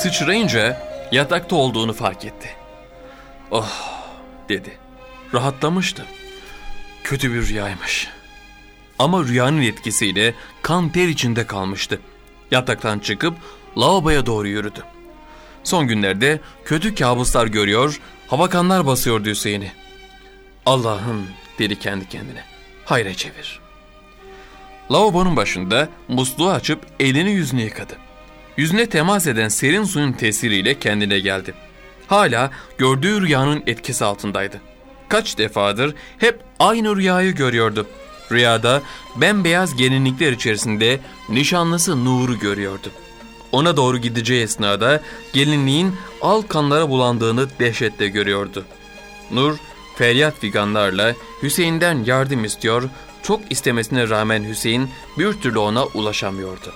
Sıçrayınca yatakta olduğunu fark etti. "Oh," dedi. Rahatlamıştı. Kötü bir rüyaymış. Ama rüyanın etkisiyle kan ter içinde kalmıştı. Yataktan çıkıp lavaboya doğru yürüdü. Son günlerde kötü kabuslar görüyor, havakanlar basıyordu Hüseyin'i. "Allah'ım," dedi kendi kendine, "hayra çevir." Lavabonun başında musluğu açıp elini yüzünü yıkadı. Yüzüne temas eden serin suyun tesiriyle kendine geldi. Hala gördüğü rüyanın etkisi altındaydı. Kaç defadır hep aynı rüyayı görüyordu. Rüyada bembeyaz gelinlikler içerisinde nişanlısı Nur'u görüyordu. Ona doğru gideceği esnada gelinliğin al kanlara bulandığını dehşetle görüyordu. Nur feryat figanlarla Hüseyin'den yardım istiyor, çok istemesine rağmen Hüseyin bir türlü ona ulaşamıyordu.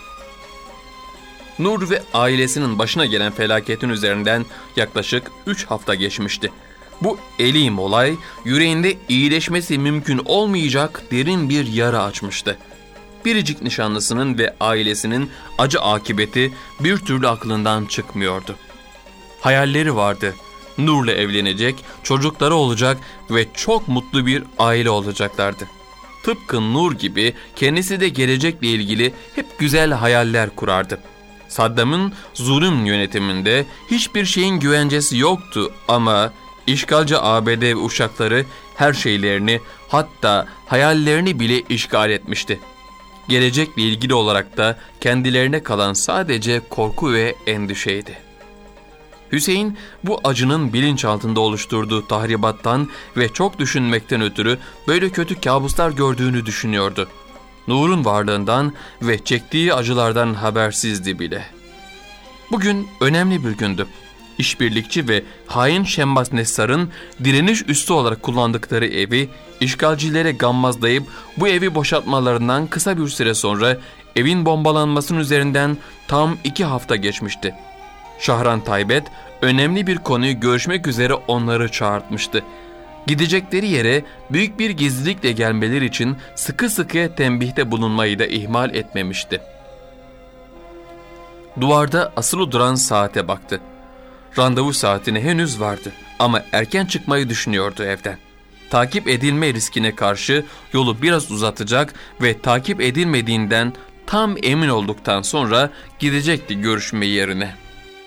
Nur ve ailesinin başına gelen felaketin üzerinden yaklaşık 3 hafta geçmişti. Bu elim olay yüreğinde iyileşmesi mümkün olmayacak derin bir yara açmıştı. Biricik nişanlısının ve ailesinin acı akıbeti bir türlü aklından çıkmıyordu. Hayalleri vardı. Nur'la evlenecek, çocukları olacak ve çok mutlu bir aile olacaklardı. Tıpkı Nur gibi kendisi de gelecekle ilgili hep güzel hayaller kurardı. Saddam'ın zulüm yönetiminde hiçbir şeyin güvencesi yoktu ama işgalci ABD ve uçakları her şeylerini, hatta hayallerini bile işgal etmişti. Gelecekle ilgili olarak da kendilerine kalan sadece korku ve endişeydi. Hüseyin bu acının bilinçaltında oluşturduğu tahribattan ve çok düşünmekten ötürü böyle kötü kabuslar gördüğünü düşünüyordu. Nur'un varlığından ve çektiği acılardan habersizdi bile. Bugün önemli bir gündü. İşbirlikçi ve hain Şemmas Nessar'ın direniş üssü olarak kullandıkları evi işgalcilere gammazlayıp bu evi boşaltmalarından kısa bir süre sonra evin bombalanmasının üzerinden tam 2 hafta geçmişti. Şahran Taybet önemli bir konuyu görüşmek üzere onları çağırtmıştı. Gidecekleri yere büyük bir gizlilikle gelmeleri için sıkı sıkıya tembihte bulunmayı da ihmal etmemişti. Duvarda asılı duran saate baktı. Randevu saatine henüz vardı ama erken çıkmayı düşünüyordu evden. Takip edilme riskine karşı yolu biraz uzatacak ve takip edilmediğinden tam emin olduktan sonra gidecekti görüşme yerine.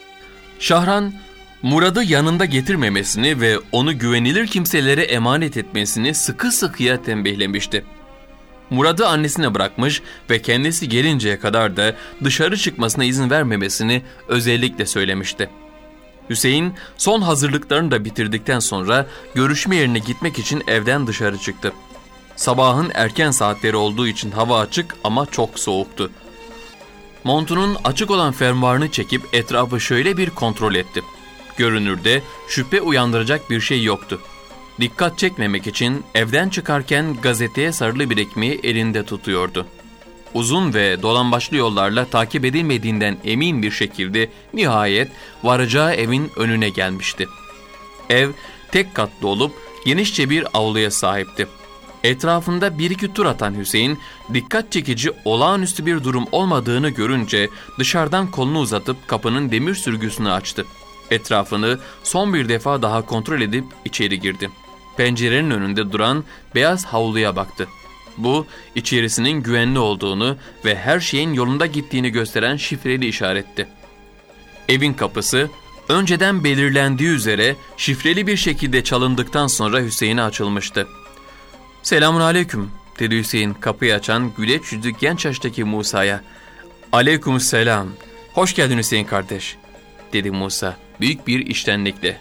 Şahran, Murad'ı yanında getirmemesini ve onu güvenilir kimselere emanet etmesini sıkı sıkıya tembihlemişti. Murad'ı annesine bırakmış ve kendisi gelinceye kadar da dışarı çıkmasına izin vermemesini özellikle söylemişti. Hüseyin son hazırlıklarını da bitirdikten sonra görüşme yerine gitmek için evden dışarı çıktı. Sabahın erken saatleri olduğu için hava açık ama çok soğuktu. Montunun açık olan fermuarını çekip etrafı şöyle bir kontrol etti. Görünürde şüphe uyandıracak bir şey yoktu. Dikkat çekmemek için evden çıkarken gazeteye sarılı bir ekmeği elinde tutuyordu. Uzun ve dolambaçlı yollarla takip edilmediğinden emin bir şekilde nihayet varacağı evin önüne gelmişti. Ev tek katlı olup genişçe bir avluya sahipti. Etrafında bir iki tur atan Hüseyin dikkat çekici olağanüstü bir durum olmadığını görünce dışarıdan kolunu uzatıp kapının demir sürgüsünü açtı. Etrafını son bir defa daha kontrol edip içeri girdi. Pencerenin önünde duran beyaz havluya baktı. Bu içerisinin güvenli olduğunu ve her şeyin yolunda gittiğini gösteren şifreli işaretti. Evin kapısı önceden belirlendiği üzere şifreli bir şekilde çalındıktan sonra Hüseyin'e açılmıştı. "Selamun aleyküm," dedi Hüseyin kapıyı açan güleç yüzlü genç yaştaki Musa'ya. "Aleykümselam. Hoş geldin Hüseyin kardeş," dedi Musa büyük bir içtenlikle.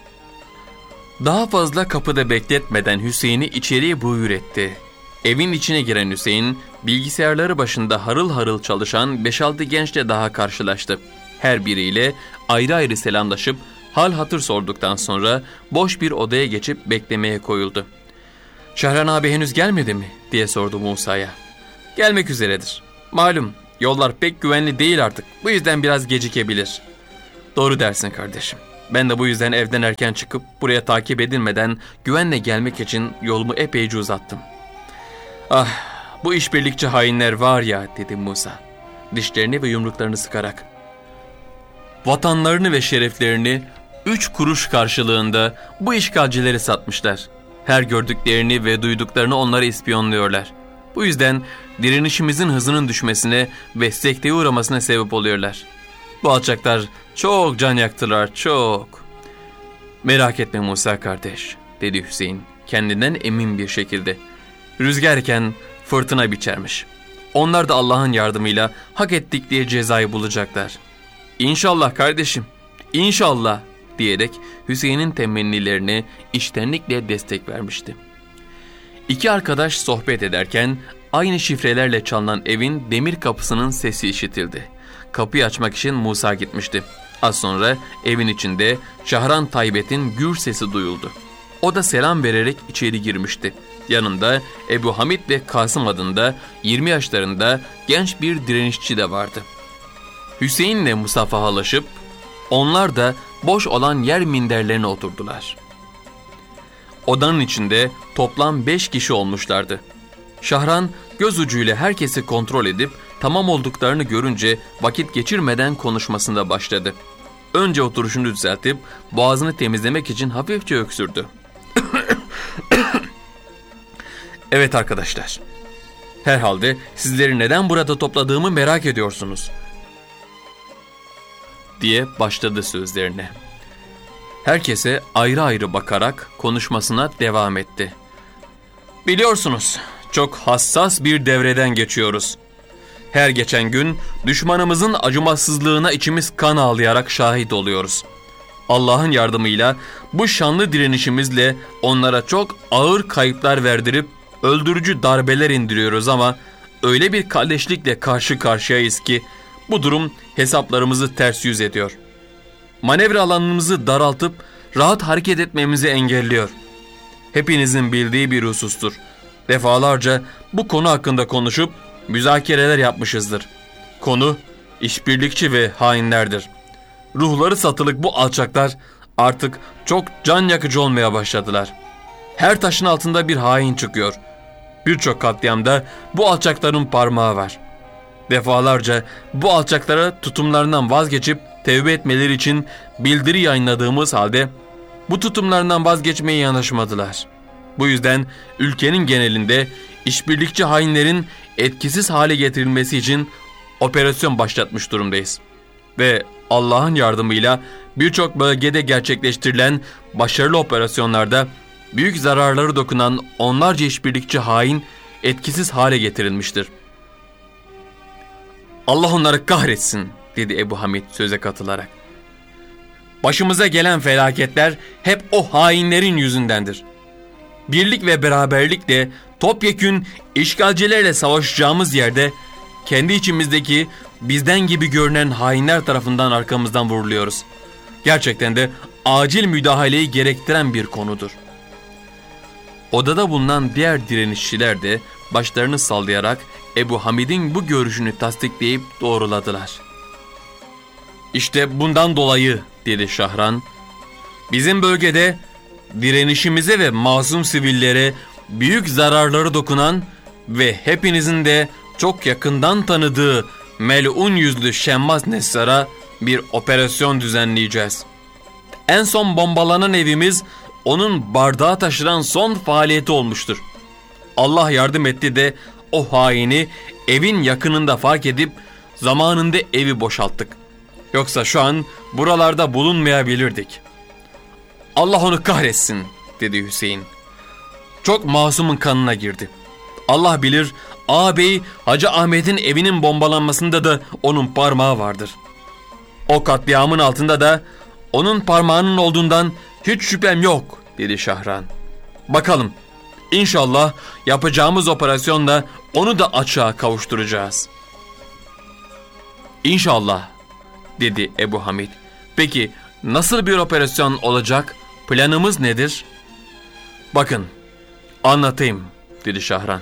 Daha fazla kapıda bekletmeden Hüseyin'i içeriye buyur etti. Evin içine giren Hüseyin, bilgisayarları başında harıl harıl çalışan 5-6 gençle daha karşılaştı. Her biriyle ayrı ayrı selamlaşıp hal hatır sorduktan sonra boş bir odaya geçip beklemeye koyuldu. "Şahran abi henüz gelmedi mi?" diye sordu Musa'ya. "Gelmek üzeredir. Malum yollar pek güvenli değil artık. Bu yüzden biraz gecikebilir." "Doğru dersin kardeşim. Ben de bu yüzden evden erken çıkıp buraya takip edilmeden güvenle gelmek için yolumu epeyce uzattım." "Ah, bu işbirlikçi hainler var ya," dedi Musa, dişlerini ve yumruklarını sıkarak. vatanlarını ve şereflerini 3 kuruş karşılığında bu işgalcileri satmışlar. Her gördüklerini ve duyduklarını onlara ispiyonluyorlar. Bu yüzden direnişimizin hızının düşmesine ve sekteye uğramasına sebep oluyorlar. Bu alçaklar çok can yaktılar, çok. Merak etme Musa kardeş, dedi Hüseyin kendinden emin bir şekilde. Rüzgarken fırtına biçermiş. Onlar da Allah'ın yardımıyla hak ettikleri cezayı bulacaklar. İnşallah kardeşim, inşallah diyerek Hüseyin'in temennilerine içtenlikle destek vermişti. İki arkadaş sohbet ederken aynı şifrelerle çalınan evin demir kapısının sesi işitildi. Kapıyı açmak için Musa gitmişti. Az sonra evin içinde Şahran Taybet'in gür sesi duyuldu. O da selam vererek içeri girmişti. Yanında Ebu Hamid ve Kasım adında 20 yaşlarında genç bir direnişçi de vardı. Hüseyin'le musafahalaşıp onlar da boş olan yer minderlerine oturdular. Odanın içinde toplam 5 kişi olmuşlardı. Şahran göz ucuyla herkesi kontrol edip tamam olduklarını görünce vakit geçirmeden konuşmasına başladı. Önce oturuşunu düzeltip boğazını temizlemek için hafifçe öksürdü. Evet arkadaşlar, herhalde sizleri neden burada topladığımı merak ediyorsunuz, diye başladı sözlerine. Herkese ayrı ayrı bakarak konuşmasına devam etti. Biliyorsunuz, çok hassas bir devreden geçiyoruz. Her geçen gün düşmanımızın acımasızlığına içimiz kan ağlayarak şahit oluyoruz. Allah'ın yardımıyla bu şanlı direnişimizle onlara çok ağır kayıplar verdirip öldürücü darbeler indiriyoruz ama öyle bir kalleşlikle karşı karşıyayız ki bu durum hesaplarımızı ters yüz ediyor. Manevra alanımızı daraltıp rahat hareket etmemizi engelliyor. Hepinizin bildiği bir husustur. Defalarca bu konu hakkında konuşup müzakereler yapmışızdır. Konu işbirlikçi ve hainlerdir. Ruhları satılık bu alçaklar artık çok can yakıcı olmaya başladılar. Her taşın altında bir hain çıkıyor. Birçok katliamda bu alçakların parmağı var. Defalarca bu alçaklara tutumlarından vazgeçip tevbe etmeleri için bildiri yayınladığımız halde bu tutumlarından vazgeçmeye yanaşmadılar. Bu yüzden ülkenin genelinde işbirlikçi hainlerin etkisiz hale getirilmesi için operasyon başlatmış durumdayız. Ve Allah'ın yardımıyla birçok bölgede gerçekleştirilen başarılı operasyonlarda büyük zararları dokunan onlarca işbirlikçi hain etkisiz hale getirilmiştir. Allah onları kahretsin, dedi Ebu Hamid söze katılarak. Başımıza gelen felaketler hep o hainlerin yüzündendir. Birlik ve beraberlikle topyekün işgalcilerle savaşacağımız yerde kendi içimizdeki bizden gibi görünen hainler tarafından arkamızdan vuruluyoruz. Gerçekten de acil müdahaleyi gerektiren bir konudur. Odada bulunan diğer direnişçiler de başlarını sallayarak Ebu Hamid'in bu görüşünü tasdikleyip doğruladılar. İşte bundan dolayı, dedi Şahran, bizim bölgede direnişimize ve masum sivillere büyük zararları dokunan ve hepinizin de çok yakından tanıdığı melun yüzlü Şemmaz Nessar'a bir operasyon düzenleyeceğiz. En son bombalanan evimiz onun bardağı taşıran son faaliyeti olmuştur. Allah yardım etti de o haini evin yakınında fark edip zamanında evi boşalttık. Yoksa şu an buralarda bulunmayabilirdik. Allah onu kahretsin, dedi Hüseyin. Çok masumun kanına girdi. Allah bilir, ağabey Hacı Ahmet'in evinin bombalanmasında da onun parmağı vardır. O katliamın altında da onun parmağının olduğundan hiç şüphem yok, dedi Şahran. Bakalım, İnşallah yapacağımız operasyonla onu da açığa kavuşturacağız. İnşallah, dedi Ebu Hamid. Peki nasıl bir operasyon olacak? Planımız nedir? Bakın, anlatayım, dedi Şahran.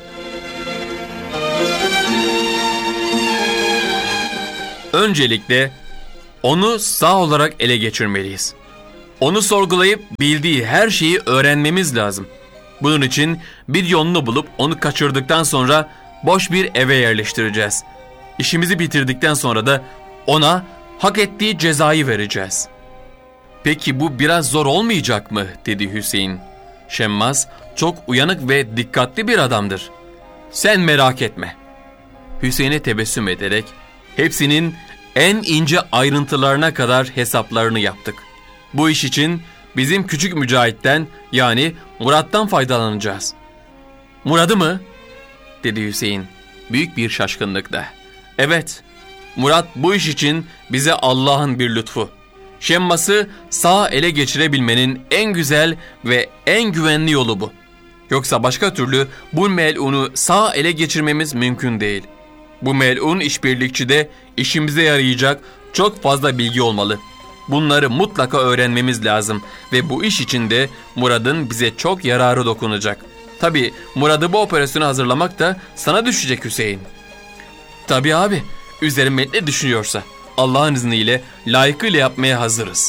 Öncelikle onu sağ olarak ele geçirmeliyiz. Onu sorgulayıp bildiği her şeyi öğrenmemiz lazım. Bunun için bir yolunu bulup onu kaçırdıktan sonra boş bir eve yerleştireceğiz. İşimizi bitirdikten sonra da ona Hak ettiği cezayı vereceğiz. Peki bu biraz zor olmayacak mı? Dedi Hüseyin. Şemmas çok uyanık ve dikkatli bir adamdır. Sen merak etme. Hüseyin'e tebessüm ederek hepsinin en ince ayrıntılarına kadar hesaplarını yaptık. Bu iş için bizim küçük Mücahit'ten yani Murat'tan faydalanacağız. Murat'ı mı? Dedi Hüseyin büyük bir şaşkınlıkla. Evet, Murat bu iş için bize Allah'ın bir lütfu. Şemmas'ı sağ ele geçirebilmenin en güzel ve en güvenli yolu bu. Yoksa başka türlü bu melunu sağ ele geçirmemiz mümkün değil. Bu melun işbirlikçide işimize yarayacak çok fazla bilgi olmalı. Bunları mutlaka öğrenmemiz lazım ve bu iş için de Murat'ın bize çok yararı dokunacak. Tabii Murat'ı bu operasyonu hazırlamak da sana düşecek Hüseyin. Tabii abi, üzerime ne düşünüyorsa Allah'ın izniyle layıkıyla yapmaya hazırız.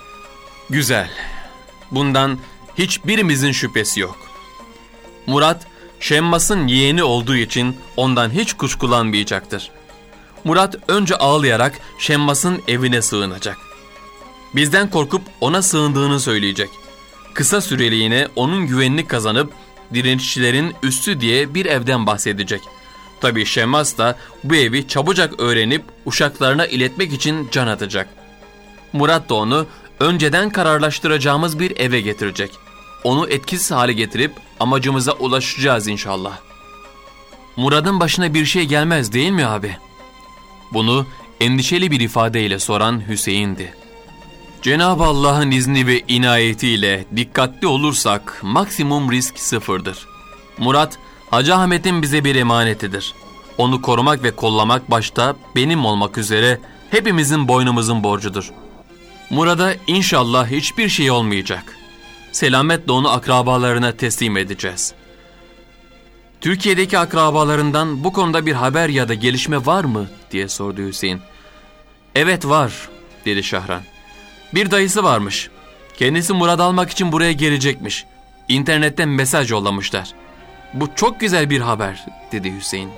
Güzel. Bundan hiçbirimizin şüphesi yok. Murat, Şemmas'ın yeğeni olduğu için ondan hiç kuşkulanmayacaktır. Murat önce ağlayarak Şemmas'ın evine sığınacak. Bizden korkup ona sığındığını söyleyecek. Kısa süreliğine onun güvenini kazanıp direnişçilerin üssü diye bir evden bahsedecek. Tabii Şemmas da bu evi çabucak öğrenip uşaklarına iletmek için can atacak. Murat da onu önceden kararlaştıracağımız bir eve getirecek. Onu etkisiz hale getirip amacımıza ulaşacağız inşallah. Murat'ın başına bir şey gelmez değil mi abi? Bunu endişeli bir ifadeyle soran Hüseyin'di. Cenab-ı Allah'ın izni ve inayetiyle dikkatli olursak maksimum risk sıfırdır. Murat, Hacı Ahmet'in bize bir emanetidir. Onu korumak ve kollamak başta benim olmak üzere hepimizin boynumuzun borcudur. Murat'a inşallah hiçbir şey olmayacak. Selametle onu akrabalarına teslim edeceğiz. Türkiye'deki akrabalarından bu konuda bir haber ya da gelişme var mı diye sordu Hüseyin. Evet var dedi Şahran. Bir dayısı varmış. Kendisi Murat'ı almak için buraya gelecekmiş. İnternetten mesaj yollamışlar. Bu çok güzel bir haber dedi Hüseyin.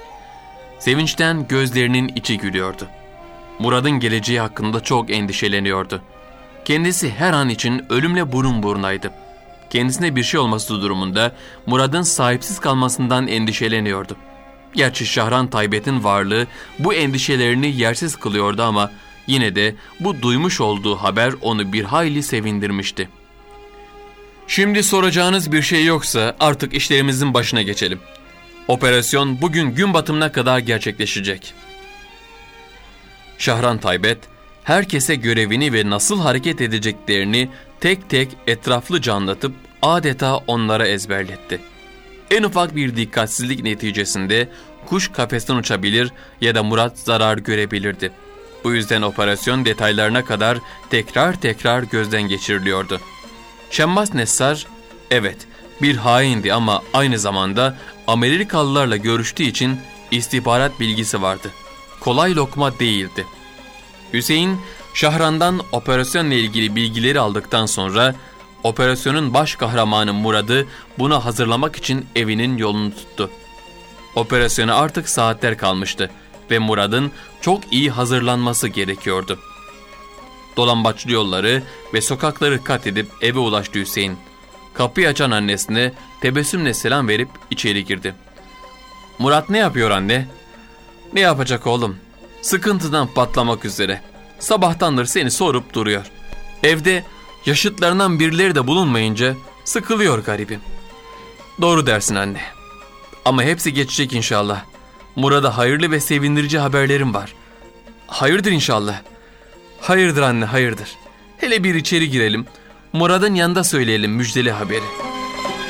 Sevinçten gözlerinin içi gülüyordu. Murat'ın geleceği hakkında çok endişeleniyordu. Kendisi her an için ölümle burun burunaydı. Kendisine bir şey olması durumunda Murat'ın sahipsiz kalmasından endişeleniyordu. Gerçi Şahran Taybet'in varlığı bu endişelerini yersiz kılıyordu ama yine de bu duymuş olduğu haber onu bir hayli sevindirmişti. Şimdi soracağınız bir şey yoksa artık işlerimizin başına geçelim. Operasyon bugün gün batımına kadar gerçekleşecek. Şahran Taybet, herkese görevini ve nasıl hareket edeceklerini tek tek etraflıca anlatıp adeta onlara ezberletti. En ufak bir dikkatsizlik neticesinde kuş kafesten uçabilir ya da Murat zarar görebilirdi. Bu yüzden operasyon detaylarına kadar tekrar gözden geçiriliyordu. Şemmas Nessar, evet bir haindi ama aynı zamanda Amerikalılarla görüştüğü için istihbarat bilgisi vardı. Kolay lokma değildi. Hüseyin, Şahran'dan operasyonla ilgili bilgileri aldıktan sonra operasyonun baş kahramanı Murat'ı buna hazırlamak için evinin yolunu tuttu. Operasyona artık saatler kalmıştı ve Murat'ın çok iyi hazırlanması gerekiyordu. Dolambaçlı yolları ve sokakları kat edip eve ulaştı Hüseyin. Kapıyı açan annesine tebessümle selam verip içeri girdi. Murat ne yapıyor anne? Ne yapacak oğlum? Sıkıntıdan patlamak üzere. Sabahtandır seni sorup duruyor. Evde yaşıtlarından birileri de bulunmayınca sıkılıyor garibim. Doğru dersin anne. Ama hepsi geçecek inşallah. Murat'a hayırlı ve sevindirici haberlerim var. Hayırdır inşallah. Hayırdır anne, hayırdır. Hele bir içeri girelim. Murat'ın yanında söyleyelim müjdeli haberi.